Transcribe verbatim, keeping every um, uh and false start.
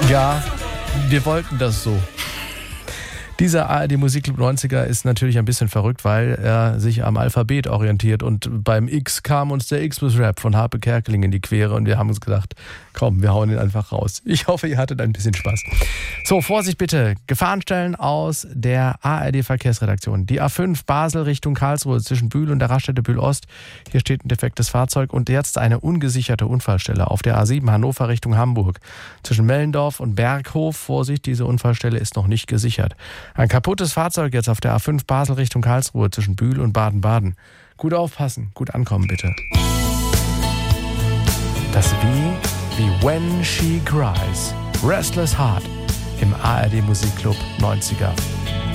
Ja, wir wollten das so. Dieser A R D Musikclub neunziger ist natürlich ein bisschen verrückt, weil er sich am Alphabet orientiert und beim X kam uns der X-Bus-Rap von Harpe Kerkeling in die Quere und wir haben uns gedacht, komm, wir hauen ihn einfach raus. Ich hoffe, ihr hattet ein bisschen Spaß. So, Vorsicht bitte, Gefahrenstellen aus der A R D-Verkehrsredaktion. Die A fünf Basel Richtung Karlsruhe zwischen Bühl und der Raststätte Bühl-Ost. Hier steht ein defektes Fahrzeug und jetzt eine ungesicherte Unfallstelle auf der A sieben Hannover Richtung Hamburg. Zwischen Mellendorf und Berghof, Vorsicht, diese Unfallstelle ist noch nicht gesichert. Ein kaputtes Fahrzeug jetzt auf der A fünf Basel Richtung Karlsruhe zwischen Bühl und Baden-Baden. Gut aufpassen, gut ankommen bitte. Das Wie wie When She Cries. Restless Heart im A R D Musikclub neunziger.